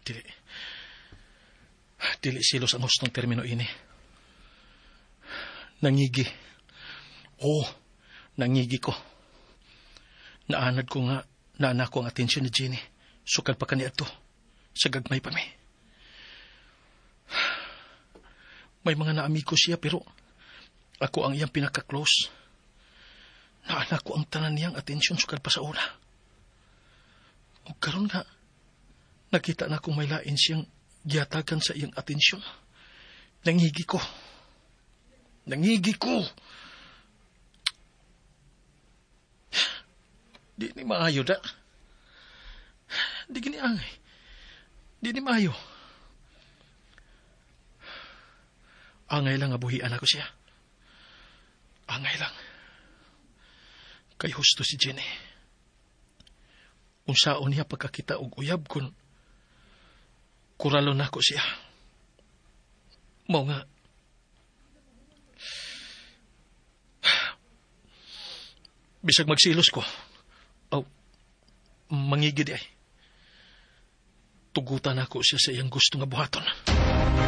Dili. Dili silos ang hustong termino ini. Nangigi. Oo, nangigi ko. Naanad ko nga, naanak ko ang atensyon ni Jenny. Sukal pa kaniya to. Sa gagmay pa may. May mga naamigo siya pero ako ang iyang pinaka-close. Naanak ko ang tanan niyang atensyon sukal pa sa una. O karon nga, nakita na akong may lain siyang giyatagan sa iyang atensyon. Nangigi ko. Nangigi ko! Di ni maayo da. Di gini angay. Di ni maayo. Angay lang abuhian ako siya. Angay lang. Kay husto si Jenny. Kung saon niya pagkakita og uyab kun kuralo na ko siya. Mao nga. Bisag magsilos ko. Mangigid ay. Tugutan ako siya sa iyang gusto nga buhaton.